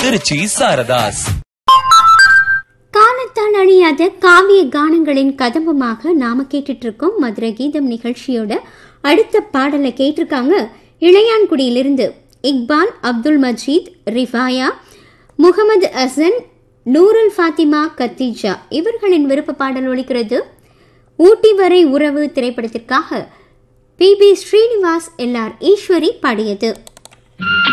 திருச்சி சாரதாஸ். காலத்தால் அழியாத காவிய கானங்களின் கதம்பமாக நாம கேட்டுட்டு இருக்கோம் மதுரை கீதம் நிகழ்ச்சியோட அடுத்த பாடலை கேட்டிருக்காங்க இளையான்குடியிலிருந்து இக்பால், அப்துல் மஜீத், ரிஃபாயா, முகமது அசன், நூருல் ஃபாத்திமா, கத்தீஜா இவர்களின் விருப்ப பாடல் ஒலிக்கிறது. ஊட்டி வரை உறவு திரைப்படத்திற்காக பி.பி. ஸ்ரீனிவாஸ், எல்.ஆர். ஈஸ்வரி பாடியது.